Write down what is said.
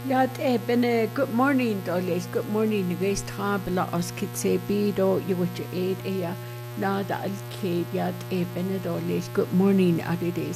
Yat been good morning, Dolis. Good morning. Guys, tabla os kitsebido. You would aid a nada al kid yat been Dolis. Good morning, Adidas.